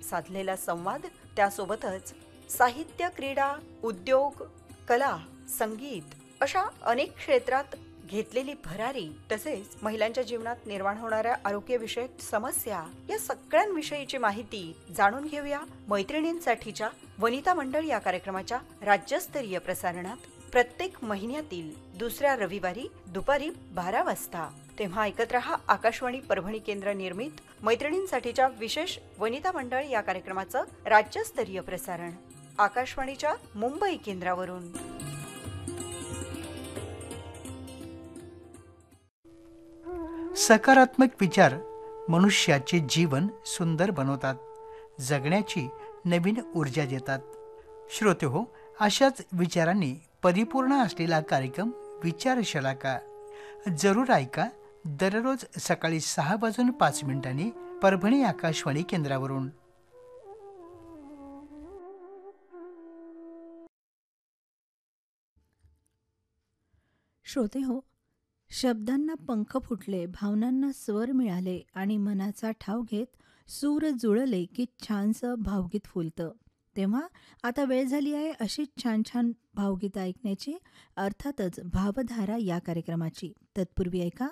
साधलेला संवाद, त्यासोबतच साहित्य, क्रीडा, उद्योग, कला, संगीत अशा अनेक क्षेत्रात घेतलेली भरारी, तसेच महिलांच्या जीवनात निर्माण होणाऱ्या आरोग्यविषयक समस्या या सगळ्यांविषयीची माहिती जाणून घेऊया मैत्रिणींसाठीच्या वनिता मंडळ या कार्यक्रमाच्या राज्यस्तरीय प्रसारणात प्रत्येक महिन्यातील दुसऱ्या रविवारी दुपारी 12 वाजता. तेव्हा ऐकत रहा आकाशवाणी परभणी केंद्र निर्मित मैत्रिणींसाठीच्या विशेष वनिता मंडळ या कार्यक्रमाचं राज्यस्तरीय प्रसारण आकाशवाणीच्या मुंबई केंद्रावरून. सकारात्मक विचार मनुष्याचे जीवन सुंदर बनवतात, जगण्याची नवीन ऊर्जा देतात. श्रोतेहो, अशाच विचारांनी परिपूर्ण असलेला कार्यक्रम विचारशलाका जरूर ऐका दररोज सकाळी 6:05 परभणी आकाशवाणी केंद्रावरून. श्रोते हो, शब्दांना पंख फुटले, भावनांना स्वर मिळाले आणि मनाचा ठाव घेत सूर जुळले की छानसं भावगीत फुलतं. तेव्हा आता वेळ झाली आहे अशीच छान छान भावगीतं ऐकण्याची, अर्थातच भावधारा या कार्यक्रमाची. तत्पूर्वी ऐका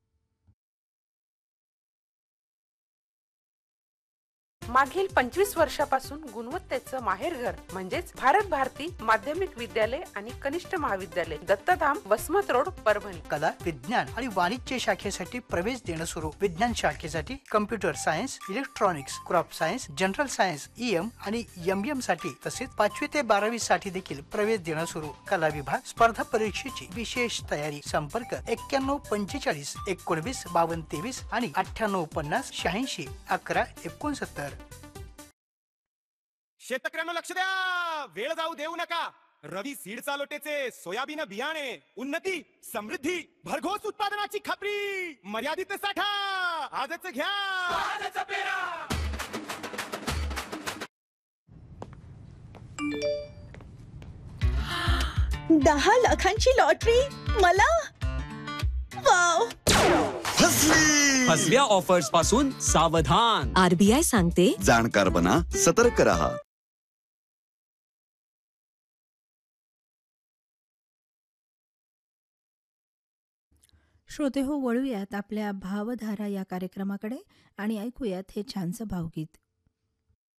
मागील 25 वर्षापासून गुणवत्तेचं माहेरघर म्हणजेच भारत भारती माध्यमिक विद्यालय आणि कनिष्ठ महाविद्यालय, दत्तधाम, वसमत रोड, परभणी. कला, विज्ञान आणि वाणिज्य शाखेसाठी प्रवेश देणं सुरू. विज्ञान शाखेसाठी computer science, electronics, crop science, general science, EM आणि MM साठी, तसेच 5वी ते 12वी साठी देखील प्रवेश देणं सुरू. कला विभाग स्पर्धा परीक्षेची विशेष तयारी. संपर्क 9145 19 52 23 आणि 9850 86 11 69. शेतकऱ्यांना लक्ष द्या, वेळ जाऊ देऊ नका. रवी सीड चालोटेचे सोयाबीन बियाणे, उन्नती, समृद्धी, भरघोस उत्पादनाची खात्री, मर्यादित साठा, आजच घ्या, आजच पेरा. 10 लाखांची लॉटरी मला. वाव, फसव्या ऑफर्स पासून सावधान. RBI सांगते, जाणकार बना, सतर्क रहा. श्रोते हो, वळूयात आपल्या भावधारा या कार्यक्रमाकडे आणि ऐकूयात हे छानसं भावगीत.